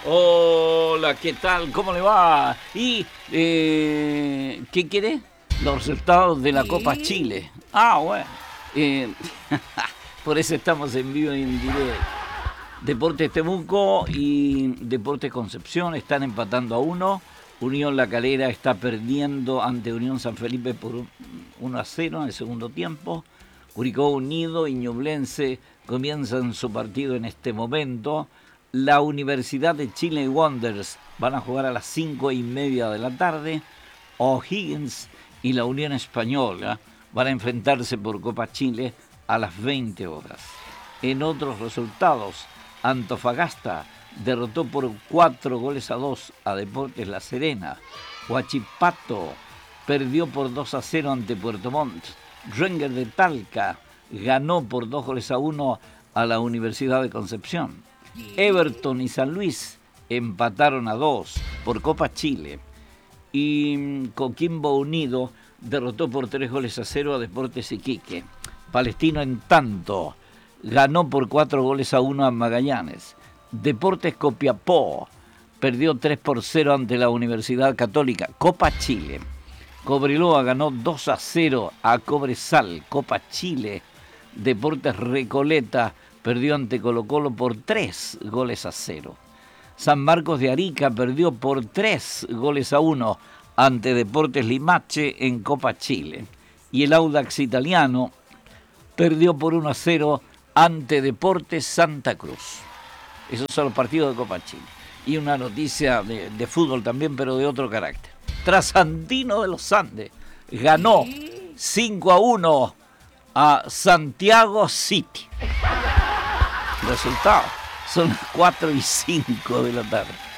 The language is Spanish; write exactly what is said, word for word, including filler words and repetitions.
Hola, ¿qué tal? ¿Cómo le va? ¿Y eh, qué quiere? Los resultados de la Copa Chile. Ah, bueno. Eh, por eso estamos en vivo y en directo. Deportes Temuco y Deportes Concepción están empatando a uno. Unión La Calera está perdiendo ante Unión San Felipe por uno a cero en el segundo tiempo. Curicó Unido y Ñublense comienzan su partido en este momento. La Universidad de Chile Wanderers van a jugar a las cinco y media de la tarde. O'Higgins y la Unión Española van a enfrentarse por Copa Chile a las veinte horas. En otros resultados, Antofagasta derrotó por cuatro goles a dos a Deportes La Serena. Huachipato perdió por dos a cero ante Puerto Montt. Rangers de Talca ganó por dos goles a uno a la Universidad de Concepción. Everton y San Luis empataron a dos por Copa Chile. Y Coquimbo Unido derrotó por tres goles a cero a Deportes Iquique. Palestino, en tanto, ganó por cuatro goles a uno a Magallanes. Deportes Copiapó perdió tres por cero ante la Universidad Católica. Copa Chile. Cobreloa ganó dos a cero a Cobresal. Copa Chile. Deportes Recoleta perdió ante Colo-Colo por tres goles a cero. San Marcos de Arica perdió por tres goles a uno ante Deportes Limache en Copa Chile. Y el Audax italiano perdió por uno a cero ante Deportes Santa Cruz. Esos son los partidos de Copa Chile. Y una noticia de, de fútbol también, pero de otro carácter. Trasandino de los Andes ganó cinco a uno a Santiago City. Resultado, son las cuatro y cinco de la tarde.